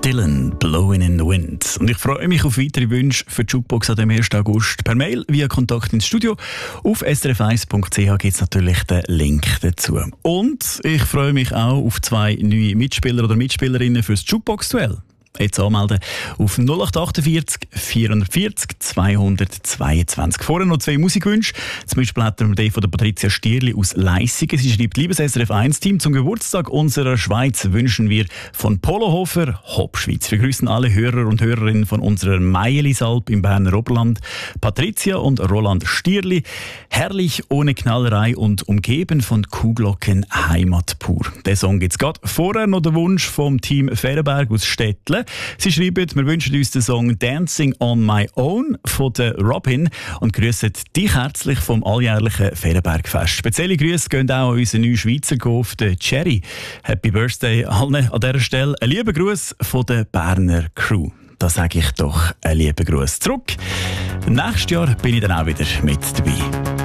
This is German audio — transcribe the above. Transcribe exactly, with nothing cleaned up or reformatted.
Dylan, «Blowing in the Wind». Und ich freue mich auf weitere Wünsche für die Jukebox am ersten August. Per Mail via Kontakt ins Studio. Auf s r f eins punkt c h gibt es natürlich den Link dazu. Und ich freue mich auch auf zwei neue Mitspieler oder Mitspielerinnen fürs Jukebox-Duell. Jetzt anmelden auf null acht achtundvierzig vierhundertvierzig zweihundertzweiundzwanzig. Vorher noch zwei Musikwünsche. Zum Beispiel hat wir den von der Patricia Stierli aus Leissigen. Sie schreibt: Liebes S R F eins Team, zum Geburtstag unserer Schweiz wünschen wir von Polohofer Hopschweiz. Wir grüßen alle Hörer und Hörerinnen von unserer Meielisalp im Berner Oberland. Patricia und Roland Stierli. Herrlich, ohne Knallerei und umgeben von Kuhglocken, Heimat pur. Den Song gibt's gerade. Vorher noch der Wunsch vom Team Ferenberg aus Stettle. Sie schreiben, wir wünschen uns den Song «Dancing on my own» von der Robin und grüßen dich herzlich vom alljährlichen Ferenbergfest. Spezielle Grüße gehen auch an unseren neuen Schweizer Golf, den Cherry. Happy Birthday allen an dieser Stelle. Ein lieber Gruß von der Berner Crew. Da sage ich doch einen lieben Gruß zurück. Nächstes Jahr bin ich dann auch wieder mit dabei.